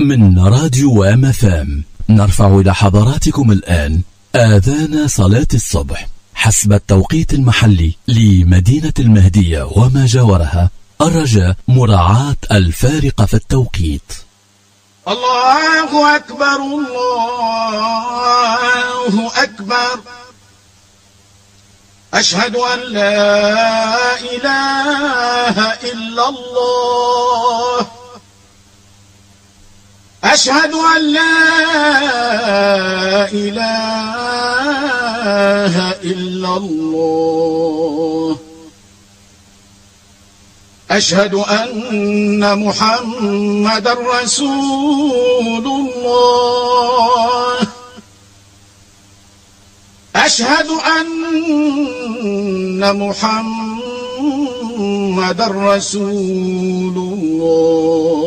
من راديو MFM نرفع إلى حضراتكم الآن آذان صلاة الصبح حسب التوقيت المحلي لمدينة المهدية وما جاورها، الرجاء مراعاة الفارق في التوقيت. الله أكبر الله أكبر، أشهد أن لا إله إلا الله، أشهد أن لا إله إلا الله، أشهد أن محمدًا رسول الله، أشهد أن محمدًا رسول الله.